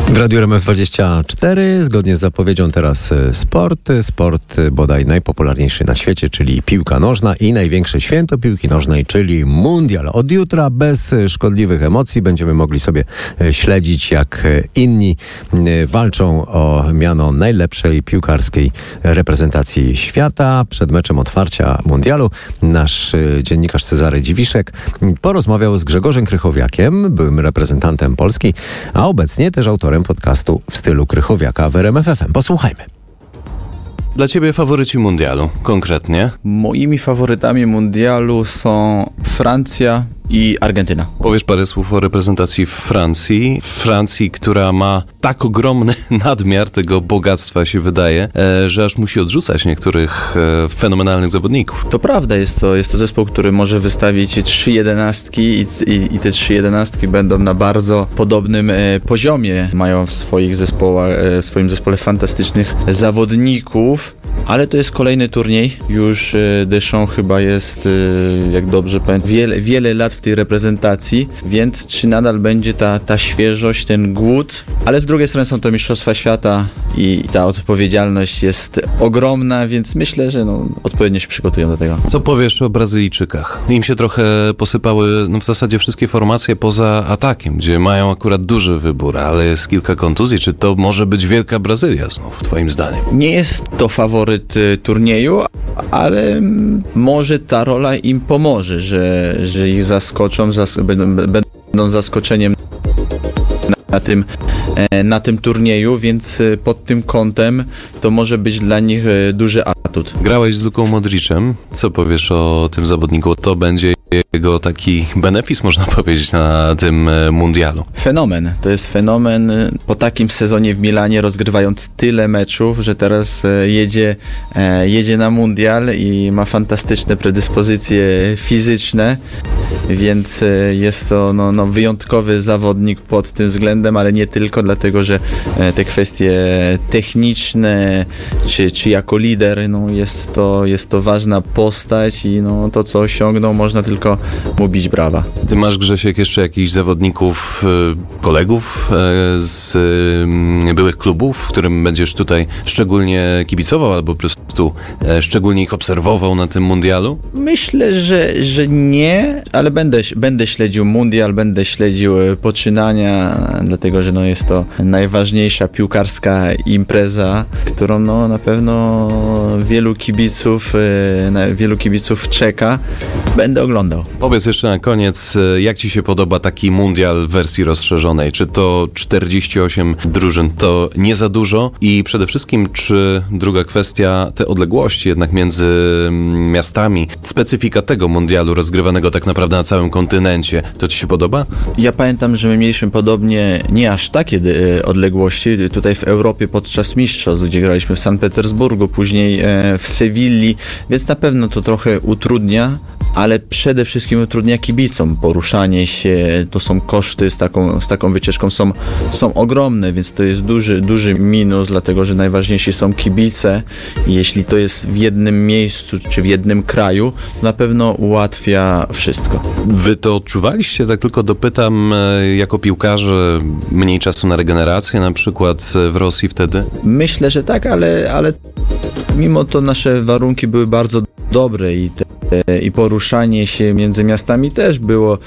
W Radiu RMF24 zgodnie z zapowiedzią teraz sport bodaj najpopularniejszy na świecie, czyli piłka nożna i największe święto piłki nożnej, czyli mundial. Od jutra bez szkodliwych emocji będziemy mogli sobie śledzić, jak inni walczą o miano najlepszej piłkarskiej reprezentacji świata. Przed meczem otwarcia mundialu nasz dziennikarz Cezary Dziwiszek porozmawiał z Grzegorzem Krychowiakiem, byłym reprezentantem Polski, a obecnie też autorem podcastu w stylu Krychowiaka w RMF FM. Posłuchajmy. Dla ciebie faworyci mundialu, konkretnie? Moimi faworytami mundialu są Francja i Argentyna. Powiesz parę słów o reprezentacji Francji, która ma tak ogromny nadmiar tego bogactwa, się wydaje, że aż musi odrzucać niektórych fenomenalnych zawodników. To prawda, jest to zespół, który może wystawić 3 jedenastki i te 3 jedenastki będą na bardzo podobnym poziomie. Mają w swoim zespole fantastycznych zawodników, ale to jest kolejny turniej. Już Deschamps chyba jest, jak dobrze pamiętam, wiele lat w tej reprezentacji, więc czy nadal będzie ta świeżość, ten głód, ale z drugiej strony są to mistrzostwa świata i ta odpowiedzialność jest ogromna, więc myślę, że odpowiednio się przygotują do tego. Co powiesz o Brazylijczykach? Im się trochę posypały w zasadzie wszystkie formacje poza atakiem, gdzie mają akurat duży wybór, ale jest kilka kontuzji. Czy to może być wielka Brazylia znów, twoim zdaniem? Nie jest to faworyt turnieju, ale może ta rola im pomoże, że ich zaskoczą, będą zaskoczeniem na tym turnieju, więc pod tym kątem to może być dla nich duży atut. Grałeś z Luką Modricem. Co powiesz o tym zawodniku? To będzie jego taki benefis, można powiedzieć, na tym mundialu. Fenomen. To jest fenomen. Po takim sezonie w Milanie, rozgrywając tyle meczów, że teraz jedzie na mundial i ma fantastyczne predyspozycje fizyczne, więc jest to wyjątkowy zawodnik pod tym względem, ale nie tylko, dlatego że te kwestie techniczne, czy jako lider, jest to ważna postać i to, co osiągnął, można tylko mu bić brawa. Ty masz, Grzesiek, jeszcze jakichś zawodników, kolegów z byłych klubów, którym będziesz tutaj szczególnie kibicował albo po prostu szczególnie ich obserwował na tym mundialu? Myślę, że nie, ale będę śledził mundial, będę śledził poczynania, dlatego że jest to najważniejsza piłkarska impreza, którą na pewno wielu kibiców czeka. Będę oglądał. Powiedz jeszcze na koniec, jak ci się podoba taki mundial w wersji rozszerzonej? Czy to 48 drużyn to nie za dużo? I przede wszystkim, czy druga kwestia, te odległości jednak między miastami, specyfika tego mundialu rozgrywanego tak naprawdę na całym kontynencie, to ci się podoba? Ja pamiętam, że my mieliśmy podobnie, nie aż takie odległości, tutaj w Europie podczas mistrzostw, gdzie graliśmy w Sankt Petersburgu, później w Sewilli, więc na pewno to trochę utrudnia, ale przede wszystkim utrudnia kibicom. Poruszanie się, to są koszty z taką wycieczką są ogromne, więc to jest duży minus, dlatego że najważniejsi są kibice i jeśli to jest w jednym miejscu czy w jednym kraju, to na pewno ułatwia wszystko. Wy to odczuwaliście? Tak tylko dopytam, jako piłkarze, mniej czasu na regenerację na przykład w Rosji wtedy? Myślę, że tak, ale mimo to nasze warunki były bardzo dobre i poruszanie się między miastami też było